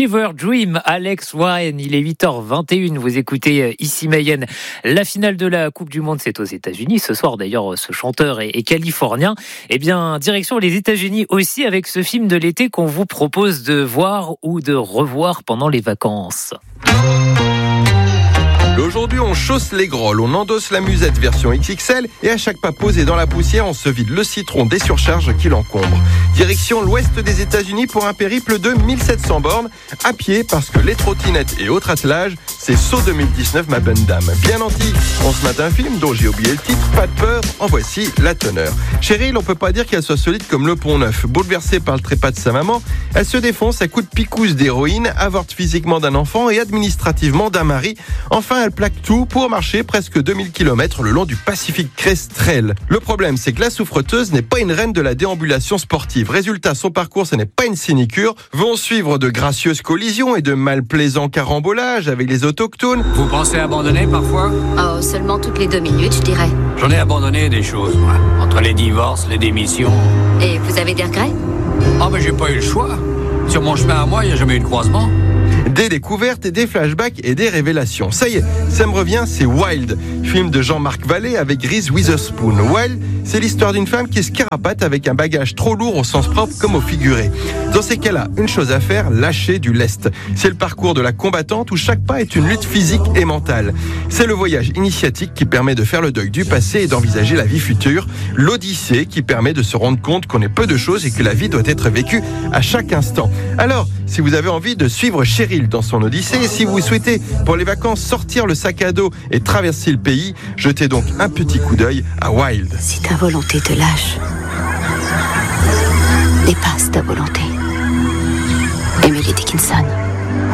Fever Dream, Alex Warren, il est 8h21, vous écoutez ici Mayenne. La finale de la Coupe du Monde, c'est aux États-Unis. Ce soir, d'ailleurs, ce chanteur est californien. Eh bien, direction les États-Unis aussi avec ce film de l'été qu'on vous propose de voir ou de revoir pendant les vacances. Aujourd'hui, on chausse les grolles, on endosse la musette version XXL et à chaque pas posé dans la poussière, on se vide le citron des surcharges qui l'encombrent. Direction l'ouest des États-Unis pour un périple de 1700 bornes à pied parce que les trottinettes et autres attelages, c'est saut 2019 ma bonne dame. Bien nanti, on se mate un film dont j'ai oublié le titre, pas de peur, en voici la teneur. Cheryl, on peut pas dire qu'elle soit solide comme le Pont Neuf. Bouleversée par le trépas de sa maman, elle se défonce à coups de picouse d'héroïne, avorte physiquement d'un enfant et administrativement d'un mari. Enfin, elle plaque tout pour marcher presque 2000 km le long du Pacific Crest Trail. Le problème, c'est que la souffreteuse n'est pas une reine de la déambulation sportive. Résultat, son parcours, ce n'est pas une sinécure. Vont suivre de gracieuses collisions et de malplaisants carambolages avec les autochtones. Vous pensez abandonner parfois ? Oh, seulement toutes les 2 minutes, je dirais. J'en ai abandonné des choses, moi. Entre les divorces, les démissions. Et vous avez des regrets ? Ah, mais j'ai pas eu le choix. Sur mon chemin à moi, il n'y a jamais eu de croisement. Des découvertes, des flashbacks et des révélations. Ça y est, ça me revient, c'est Wild, film de Jean-Marc Vallée avec Reese Witherspoon. Wild, c'est l'histoire d'une femme qui se carapate avec un bagage trop lourd au sens propre comme au figuré. Dans ces cas-là, une chose à faire, lâcher du lest. C'est le parcours de la combattante où chaque pas est une lutte physique et mentale. C'est le voyage initiatique qui permet de faire le deuil du passé et d'envisager la vie future. L'odyssée qui permet de se rendre compte qu'on est peu de choses et que la vie doit être vécue à chaque instant. Alors, si vous avez envie de suivre Cheryl dans son odyssée, et si vous souhaitez pour les vacances sortir le sac à dos et traverser le pays, jetez donc un petit coup d'œil à Wild. Si ta volonté te lâche, dépasse ta volonté. Emily Dickinson.